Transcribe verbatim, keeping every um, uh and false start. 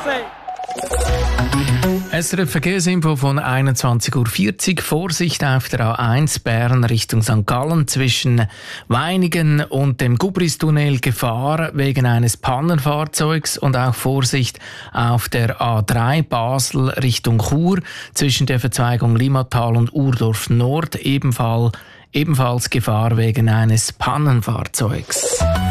S R F Verkehrsinfo von einundzwanzig Uhr vierzig. Vorsicht auf der A eins Bern Richtung Sankt Gallen zwischen Weiningen und dem Gubristunnel. Gefahr wegen eines Pannenfahrzeugs und auch Vorsicht auf der A drei Basel Richtung Chur zwischen der Verzweigung Limmatal und Urdorf Nord. Ebenfalls, ebenfalls Gefahr wegen eines Pannenfahrzeugs.